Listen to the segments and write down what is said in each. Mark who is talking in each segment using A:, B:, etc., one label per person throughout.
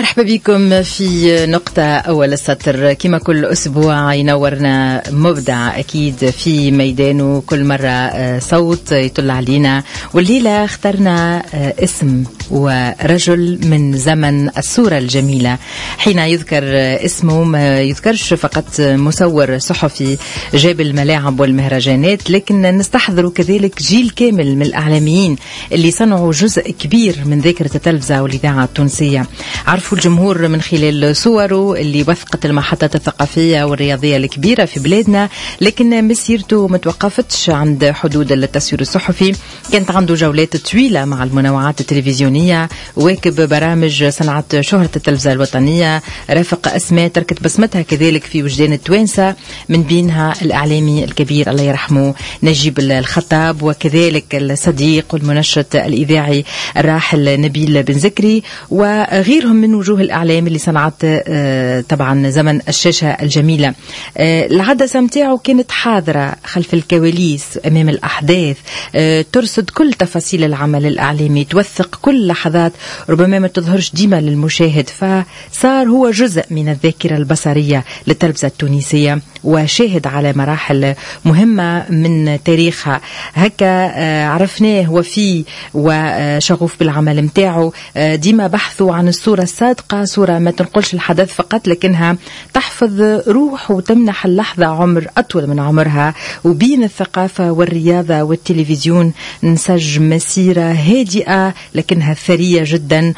A: مرحبا بكم في نقطة أول السطر. كما كل أسبوع ينورنا مبدع أكيد في ميدانه، كل مرة صوت يطل علينا. والليلة اخترنا اسم ورجل من زمن الصورة الجميلة. حين يذكر اسمه ما يذكرش فقط مصور صحفي جاب الملاعب والمهرجانات، لكن نستحضر كذلك جيل كامل من الإعلاميين اللي صنعوا جزء كبير من ذاكرة التلفزة والإذاعة التونسية. عرفوا الجمهور من خلال صوره اللي وثقت المحطات الثقافية والرياضية الكبيرة في بلادنا، لكن مسيرته متوقفتش عند حدود التصوير الصحفي. كانت عنده جولات طويلة مع المنوعات التلفزيونية، واكب برامج صنعت شهرة التلفزة الوطنية، رافق أسماء تركت بصمتها كذلك في وجدان التوانسة، من بينها الإعلامي الكبير الله يرحمه نجيب الخطاب، وكذلك الصديق والمنشط الإذاعي الراحل نبيل بن زكري، وغيرهم من وجوه الإعلام اللي صنعت طبعا زمن الشاشة الجميلة. العدسة متاعه كانت حاضرة خلف الكواليس أمام الأحداث، ترصد كل تفاصيل العمل الإعلامي، توثق كل لحظات ربما ما تظهرش ديما للمشاهد، فصار هو جزء من الذاكرة البصرية للتلفزة التونسية، وشاهد على مراحل مهمة من تاريخها. هكا عرفناه وفي وشغوف بالعمل متاعه، ديما بحثوا عن الصورة الصادقة، صورة ما تنقلش الحدث فقط لكنها تحفظ روح وتمنح اللحظة عمر أطول من عمرها. وبين الثقافة والرياضة والتلفزيون نسج مسيرة هادئة لكنها ثرية جدا،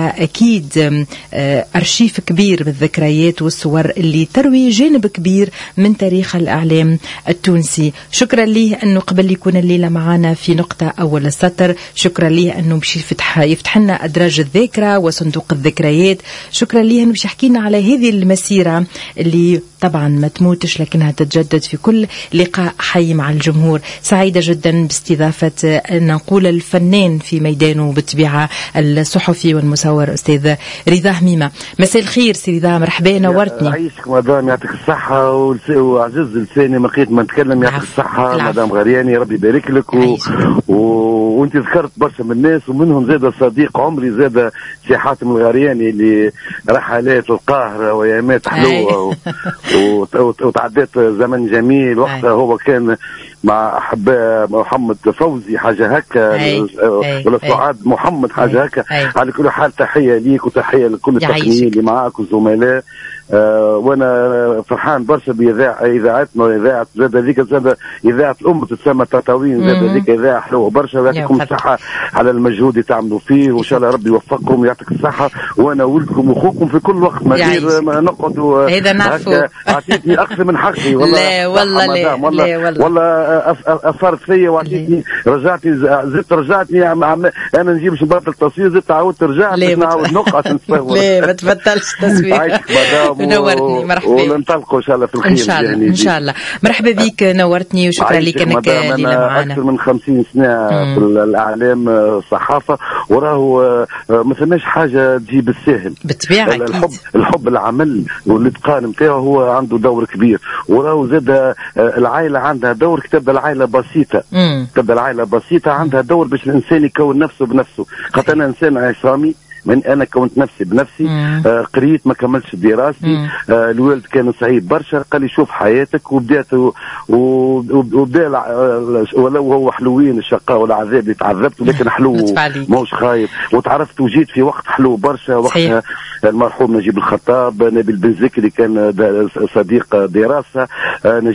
A: وأكيد أرشيف كبير بالذكريات والصور اللي تروي جانب كبير من تاريخ الإعلام التونسي. شكرا ليه أنه قبل يكون الليلة معنا في نقطة أول السطر، شكرا ليه أنه مش يفتح لنا أدراج الذاكرة وصندوق الذكريات، شكرا ليه أنه مش يحكينا على هذه المسيرة اللي طبعا ما تموتش لكنها تتجدد في كل لقاء حي مع الجمهور. سعيدة جدا باستضافة نقول الفنان في ميدانه بالطبيعة الصحفي والمصور أستاذ رضا هميمة. مساء الخير سي رضا، مرحبا، نورتني.
B: عايشك مدام، يعطيك الصحة وعزز لساني ما لقيت ما نتكلم. يعطيك الصحة مدام غرياني، ربي يبارك لك. وانت ذكرت برشا من الناس ومنهم زاد صديق عمري زاد سي حاتم الغرياني اللي رحلات القاهرة ويامات حلوة وتعديت زمن جميل. وقتها هو كان مع أحباء محمد فوزي حاجة هكا ولا سعاد محمد حاجة هكا. على كل حال تحية ليك وتحية لكل التقنيين اللي معاك والزملاء. وانا فرحان برشا باذاعتنا واذاعه زاد هذيك زاد اذاعه الام تسمى تطاوين، زاد هذيك اذاعه حلوه برشا. ويعطيكم الصحه على المجهود اللي تعملوا فيه، وان شاء الله ربي يوفقكم ويعطيك الصحه. وانا ولدكم واخوكم في كل وقت، ما غير ما نقعدوا
A: هذا نعرفوا.
B: اعطيتني اكثر من حقي والله.
A: لا والله لا
B: والله اثرت فيا واعطيتني رجعتني زدت رجعتني. انا نجيب شباط التصوير زدت عاودت رجعت نعاود نقعد نصور.
A: لا ما تبطلش تصوير. نورتني، مرحبا.
B: وننطلقوا ان شاء الله في الخير
A: ان شاء الله ان شاء الله. مرحبا بك، نورتني وشكرا لك انك لينا معنا.
B: اكثر من 50 سنه في الاعلام الصحافه، وراه ما ثماش حاجه تجيب الساهل
A: بالطبيعه.
B: الحب العمل والاتقان نتاعو هو عنده دور كبير. وراه زاد العائله عندها دور، تبدا العائله بسيطه تبدا العائله بسيطه عندها دور باش الانسان يكون نفسه بنفسه. خاطر انا انسان عصامي، من انا كونت نفسي بنفسي. قريت ما كملتش دراستي. الوالد كان صعيب برشا، قال لي شوف حياتك وبدات وبدا ولو هو حلوين الشقاء والعذاب اللي تعذبت، لكن حلو موش خايب. وتعرفت وجيت في وقت حلو برشا، وقتها المرحوم نجيب الخطاب، نبيل بن زكري كان صديق دراسه.